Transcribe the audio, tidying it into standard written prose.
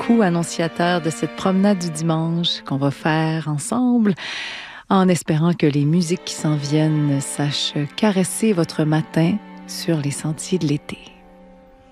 beaucoup annonciateur de cette promenade du dimanche qu'on va faire ensemble, en espérant que les musiques qui s'en viennent sachent caresser votre matin sur les sentiers de l'été.